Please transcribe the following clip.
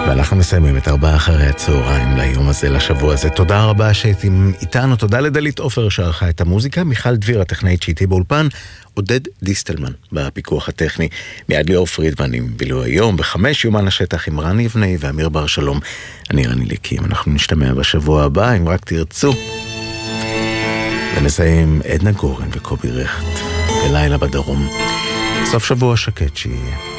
ואנחנו מסיימים את 4 אחרי הצהריים ליום הזה, לשבוע הזה. תודה רבה שהייתם איתנו, תודה לדלית עופר שערכה את המוזיקה, מיכל דביר הטכנאית שאיתי באולפן, עודד דיסטלמן בפיקוח הטכני, מיד ליאור פרידמן עם בילו היום, ב5 יומן השטח עם רני אבני ואמיר בר שלום. אני רני ליקים, אנחנו נשתמע בשבוע הבא, אם רק תרצו. ונסיים עדנה גורן וקובי רכט, ולילה בדרום. סוף שבוע שקט שיהיה.